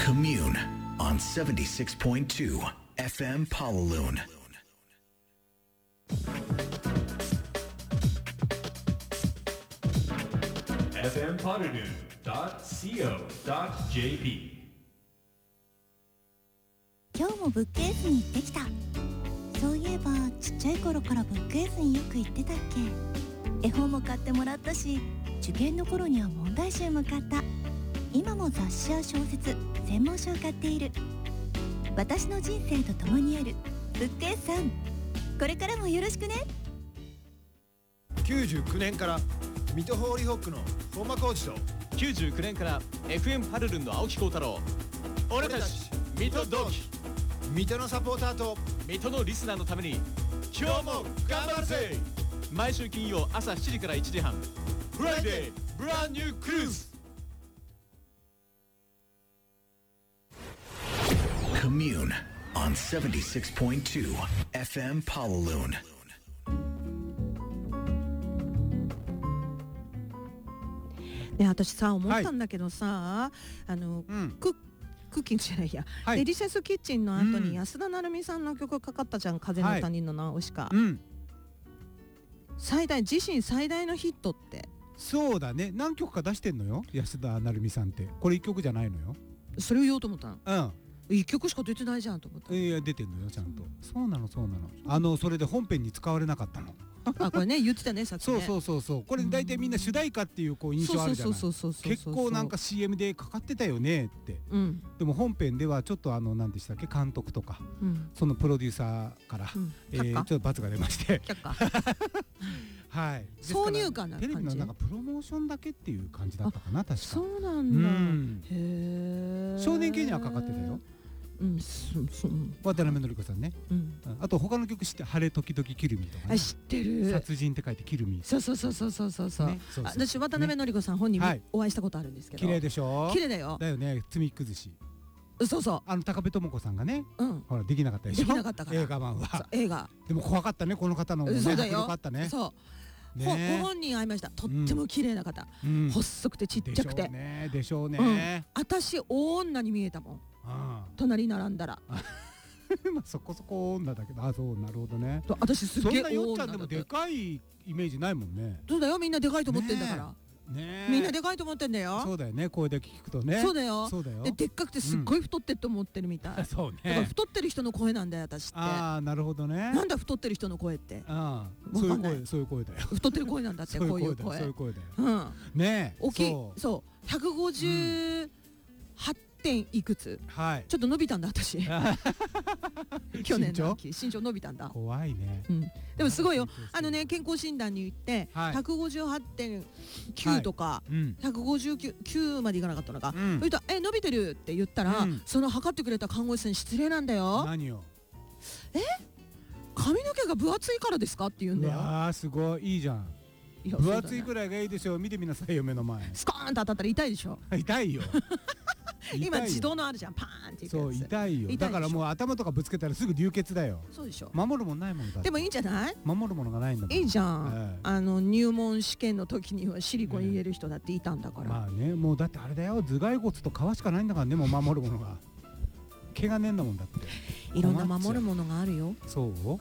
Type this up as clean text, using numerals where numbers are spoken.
Commune on 76.2 FM Palaloon. fmpalaloon.co.jp 今日もブックエースに行ってきた。そういえばちっちゃい頃からブックエースによく行ってたっけ。絵本も買ってもらったし、受験の頃には問題集も買った。今も雑誌や小説、専門書を買っている。私の人生と共にあるブックエースさん、これからもよろしくね。 99年から水戸ホーリーホックの本間コーチと 99年から FM パルルンの青木幸太郎、俺たち水戸同期、 水戸のサポーターと水戸のリスナーのために今日も頑張るぜ。毎週金曜朝7時から1時半、フライデーブランニュークルーズ。 Commune on 76.2 FM Palaloon. ね、私さ思ったんだけどさ、クッキングじゃないや、デリシャスキッチンの後に安田成美さんの曲かかったじゃん、風の谷のナウシカ、自身最大のヒットって。 そうだね、何曲か出してんのよ安田成美さんって。これ1曲じゃないのよ。 それを言おうと思ったの。1曲しか出てないじゃんと思った。 いや出てんのよちゃんと。そうなのそうなの。それで本編に使われなかったの。 あ、これね言ってたねさっきね。 そうこれ大体みんな主題歌っていう印象あるじゃない。結構なんか CM でかかってたよねって。でも本編ではちょっと何でしたっけ、監督とかそのプロデューサーからちょっと罰が出まして、はい、 挿入歌な感じ。 テレビのなんかプロモーションだけっていう感じだったかな確か。 そうなんだ。へえ。 少年系にはかかってたよ。渡辺典子さんね。あと他の曲知って、晴れ時々キルミとかね。 知ってる。 殺人って書いてキルミ。 そう。私渡辺典子さん本人お会いしたことあるんですけど。 綺麗でしょ。 綺麗だよ。 だよね、罪崩し。 そう高部智子さんがね、ほらできなかったでしょ。 できなかったから。 映画版は。 映画。 でも怖かったねこの方の。 そうだよ。 怖かったね。 そう。ご本人会いました。とっても綺麗な方。細くてちっちゃくて。 でしょうね。 私大女に見えたもん。隣に並んだら。 そこそこ女だけど、そうなるほどね。 私すげえ大女だ。 そんなよっちゃんでもでかいイメージないもんね。 そうだよ、みんなでかいと思ってんだから。みんなでかいと思ってんだよ。 そうだよね、声だけ聞くとね。 そうだよ。でっかくてすっごい太ってって思ってるみたい。 そうね。 だから太ってる人の声なんだよ私って。 なるほどね。 なんだ太ってる人の声って。 そういう声だよ。 太ってる声なんだって。こういう声。 そういう声だよ。ねえ。 大きい。そう158点いくつ。ちょっと伸びたんだ私。去年の秋身長伸びたんだ。 怖いね。 でもすごいよ。健康診断に行って158.9とか159までいかなかったのか。それと伸びてるって言ったら、その測ってくれた看護師さんに失礼なんだよ。 何よ。 髪の毛が分厚いからですかって言うんだよ。 すごいいいじゃん。分厚いくらいがいいでしょ。見てみなさいよ目の前。 スコーンと当たったら痛いでしょ。 痛いよ。 今自動のあるじゃん、パーンっていくやつ。 そう痛いよ。だからもう頭とかぶつけたらすぐ流血だよ。 そうでしょ。 守るもんないもんだ。 でもいいんじゃない。 守るものがないんだもん。 いいじゃん。入門試験の時にはシリコン入れる人だっていたんだから。 まあね、もうだってあれだよ、頭蓋骨と皮しかないんだからね、もう守るものが。毛がねえんだもんだって。 いろんな守るものがあるよ。 そう。